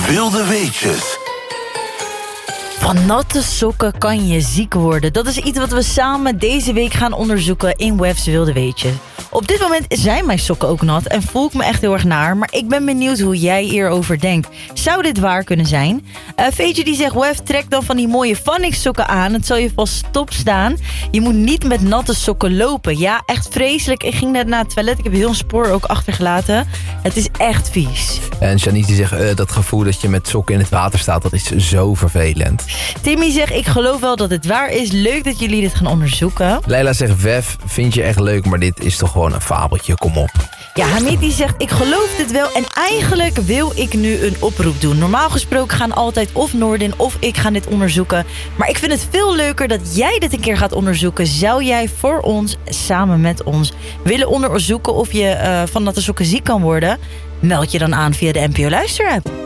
Wilde weetjes. Van natte sokken kan je ziek worden. Dat is iets wat we samen deze week gaan onderzoeken in Wef's Wilde Weetjes. Op dit moment zijn mijn sokken ook nat en voel ik me echt heel erg naar. Maar ik ben benieuwd hoe jij hierover denkt. Zou dit waar kunnen zijn? Veetje die zegt, Wef, trek dan van die mooie Vannix sokken aan. Het zal je vast top staan. Je moet niet met natte sokken lopen. Ja, echt vreselijk. Ik ging net naar het toilet. Ik heb heel een spoor ook achtergelaten. Het is echt vies. En Janice die zegt, dat gevoel dat je met sokken in het water staat, dat is zo vervelend. Timmy zegt, ik geloof wel dat het waar is. Leuk dat jullie dit gaan onderzoeken. Leila zegt, Wef, vind je echt leuk, maar dit is toch gewoon een fabeltje, kom op. Ja, Hamid die zegt, ik geloof dit wel en eigenlijk wil ik nu een oproep doen. Normaal gesproken gaan altijd of Noordin of ik gaan dit onderzoeken. Maar ik vind het veel leuker dat jij dit een keer gaat onderzoeken. Zou jij voor ons, samen met ons, willen onderzoeken of je van natte sokken ziek kan worden? Meld je dan aan via de NPO Luisterapp.